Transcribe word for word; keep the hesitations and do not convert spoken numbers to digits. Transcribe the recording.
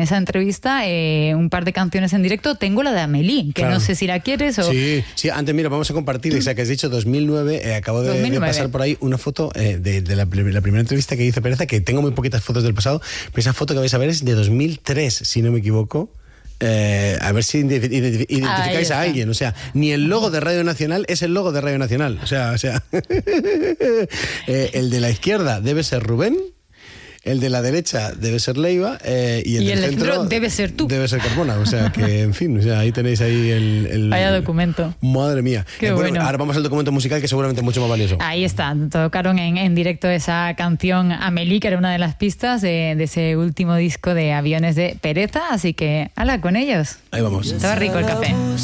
esa entrevista eh, un par de canciones en directo. Tengo la de Amélie, que claro. no sé si la quieres o... Sí, sí, antes mira, vamos a compartir, esa que has dicho, dos mil nueve, eh, acabo de, de pasar por ahí una foto eh, de, de la, la primera entrevista que hice Pereza, que tengo muy poquitas fotos del pasado, pero esa foto que vais a ver es de dos mil tres, si no me equivoco. Eh, a ver si identificáis a alguien. O sea, ni el logo de Radio Nacional es el logo de Radio Nacional. O sea, o sea eh, el de la izquierda debe ser Rubén, el de la derecha debe ser Leiva eh, y el, y del el centro, centro debe ser tú. Debe ser Carmona. O sea, que en fin, o sea, ahí tenéis ahí el... el Vaya documento. Madre mía. Qué eh, bueno, bueno. Ahora vamos al documento musical, que seguramente es mucho más valioso. Ahí está. Tocaron en, en directo esa canción Amélie, que era una de las pistas de, de ese último disco de Aviones de Pereza. Así que, hala, con ellos. Ahí vamos. Estaba rico el café.